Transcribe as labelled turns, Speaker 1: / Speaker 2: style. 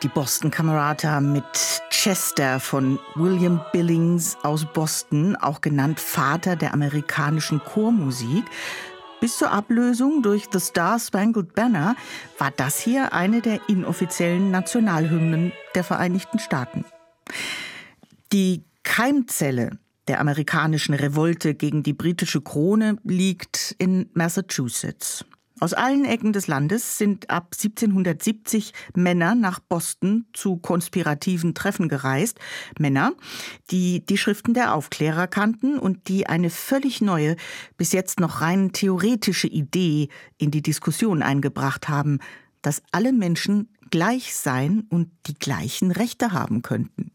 Speaker 1: Die Boston Camerata mit Chester von William Billings aus Boston, auch genannt Vater der amerikanischen Chormusik. Bis zur Ablösung durch The Star-Spangled Banner war das hier eine der inoffiziellen Nationalhymnen der Vereinigten Staaten. Die Keimzelle der amerikanischen Revolte gegen die britische Krone liegt in Massachusetts. Aus allen Ecken des Landes sind ab 1770 Männer nach Boston zu konspirativen Treffen gereist. Männer, die die Schriften der Aufklärer kannten und die eine völlig neue, bis jetzt noch rein theoretische Idee in die Diskussion eingebracht haben, dass alle Menschen gleich sein und die gleichen Rechte haben könnten.